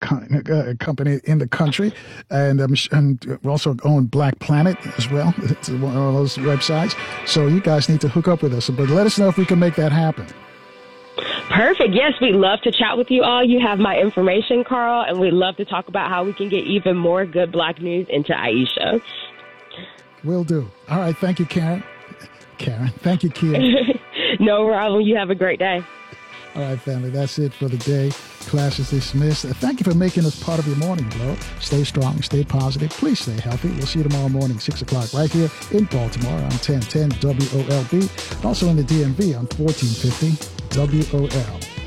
company in the country, and we also own Black Planet as well. It's one of those websites. So you guys need to hook up with us. But let us know if we can make that happen. Perfect. Yes, we'd love to chat with you all. You have my information, Carl, and we'd love to talk about how we can get even more good Black news into Aisha. Will do. All right. Thank you, Karen. Thank you, Kia. No problem. You have a great day. All right, family. That's it for the day. Class is dismissed. Thank you for making us part of your morning, bro. Stay strong, stay positive. Please stay healthy. We'll see you tomorrow morning, 6 o'clock, right here in Baltimore on 1010 WOLB. Also in the DMV on 1450 WOL.